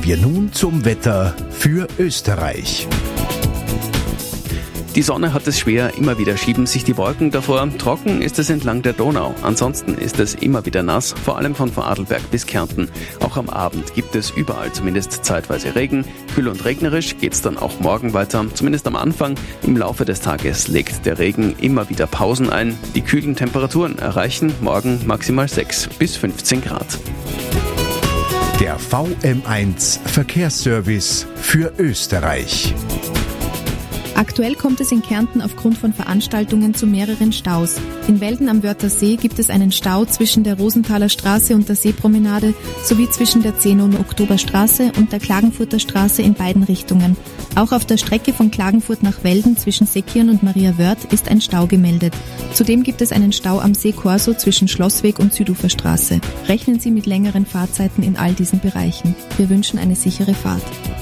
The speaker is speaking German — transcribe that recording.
wir nun zum Wetter für Österreich. Die Sonne hat es schwer, immer wieder schieben sich die Wolken davor. Trocken ist es entlang der Donau. Ansonsten ist es immer wieder nass, vor allem von Vorarlberg bis Kärnten. Auch am Abend gibt es überall zumindest zeitweise Regen. Kühl und regnerisch geht's dann auch morgen weiter, zumindest am Anfang. Im Laufe des Tages legt der Regen immer wieder Pausen ein. Die kühlen Temperaturen erreichen morgen maximal 6 bis 15 Grad. Der VM1 Verkehrsservice für Österreich. Aktuell kommt es in Kärnten aufgrund von Veranstaltungen zu mehreren Staus. In Welden am Wörthersee gibt es einen Stau zwischen der Rosenthaler Straße und der Seepromenade sowie zwischen der 10. Oktoberstraße und der Klagenfurter Straße in beiden Richtungen. Auch auf der Strecke von Klagenfurt nach Welden zwischen Seekirn und Maria Wörth ist ein Stau gemeldet. Zudem gibt es einen Stau am See Korso zwischen Schlossweg und Süduferstraße. Rechnen Sie mit längeren Fahrzeiten in all diesen Bereichen. Wir wünschen eine sichere Fahrt.